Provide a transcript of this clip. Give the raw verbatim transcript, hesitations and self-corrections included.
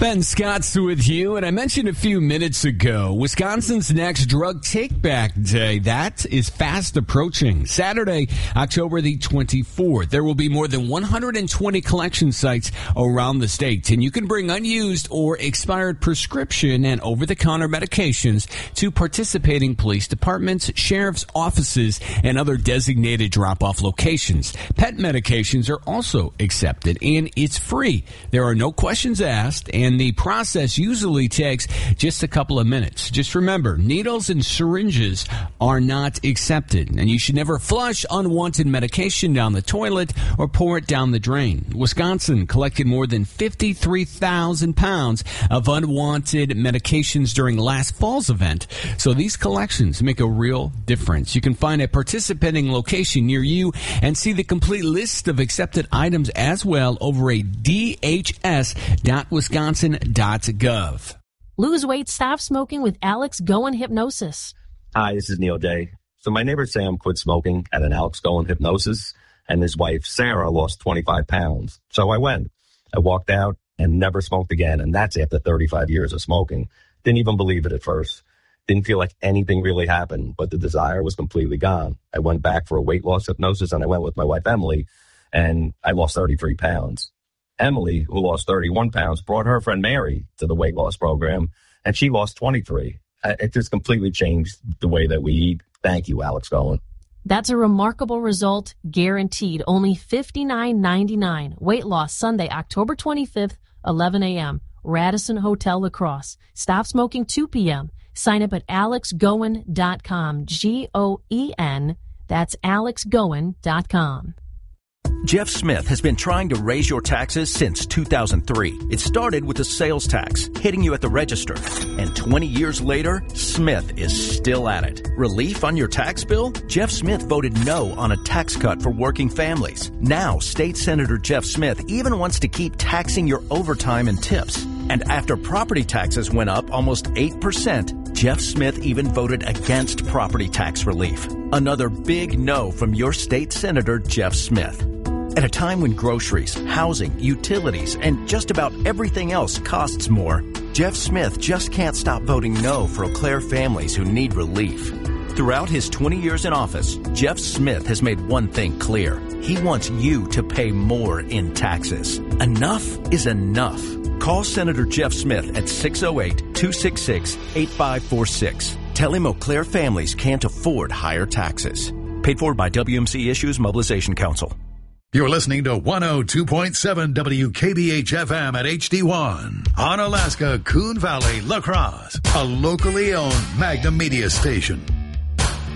Ben Scott's with you, and I mentioned a few minutes ago, Wisconsin's next Drug Take-Back Day. That is fast approaching. Saturday, October the twenty-fourth. There will be more than one hundred twenty collection sites around the state, and you can bring unused or expired prescription and over-the-counter medications to participating police departments, sheriff's offices, and other designated drop-off locations. Pet medications are also accepted, and it's free. There are no questions asked, and the process usually takes just a couple of minutes. Just remember, needles and syringes are not accepted, and you should never flush unwanted medication down the toilet or pour it down the drain. Wisconsin collected more than fifty-three thousand pounds of unwanted medications during last fall's event, so these collections make a real difference. You can find a participating location near you and see the complete list of accepted items as well over at d h s dot wisconsin dot gov. Lose weight, stop smoking with Alex Goen Hypnosis. Hi, this is Neil Day. So my neighbor Sam quit smoking at an Alex Goen Hypnosis, and his wife Sarah lost twenty-five pounds. So I went. I walked out and never smoked again, and that's after thirty-five years of smoking. Didn't even believe it at first. Didn't feel like anything really happened, but the desire was completely gone. I went back for a weight loss hypnosis, and I went with my wife Emily, and I lost thirty-three pounds. Emily, who lost thirty-one pounds, brought her friend Mary to the weight loss program, and she lost twenty-three. It just completely changed the way that we eat. Thank you, Alex Goen. That's a remarkable result, guaranteed. Only fifty-nine ninety-nine. Weight loss Sunday, October twenty-fifth, eleven a.m. Radisson Hotel La Crosse. Stop smoking two p.m. Sign up at alex goen dot com. G O E N. That's alex goen dot com. Jeff Smith has been trying to raise your taxes since two thousand three. It started with the sales tax, hitting you at the register. And twenty years later, Smith is still at it. Relief on your tax bill? Jeff Smith voted no on a tax cut for working families. Now, State Senator Jeff Smith even wants to keep taxing your overtime and tips. And after property taxes went up almost eight percent, Jeff Smith even voted against property tax relief. Another big no from your state senator, Jeff Smith. At a time when groceries, housing, utilities, and just about everything else costs more, Jeff Smith just can't stop voting no for Eau Claire families who need relief. Throughout his twenty years in office, Jeff Smith has made one thing clear. He wants you to pay more in taxes. Enough is enough. Call Senator Jeff Smith at six oh eight, two six six, eight five four six. Tell him Eau Claire families can't afford higher taxes. Paid for by W M C Issues Mobilization Council. You're listening to one oh two point seven W K B H F M at H D one. On Alaska, Coon Valley, La Crosse, a locally owned Magnum Media station.